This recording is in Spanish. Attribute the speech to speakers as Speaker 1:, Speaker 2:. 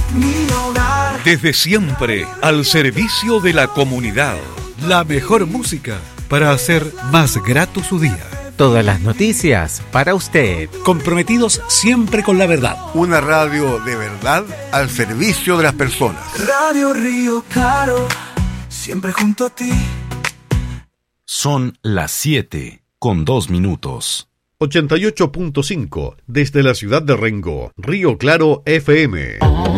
Speaker 1: mi hogar.
Speaker 2: Desde siempre, al servicio de la comunidad.
Speaker 3: La mejor música para hacer más grato su día.
Speaker 4: Todas las noticias para usted.
Speaker 3: Comprometidos siempre con la verdad.
Speaker 5: Una radio de verdad al servicio de las personas.
Speaker 1: Radio Río Claro, siempre junto a ti.
Speaker 6: Son las 7:02.
Speaker 7: 88.5 desde la ciudad de Rengo, Río Claro FM.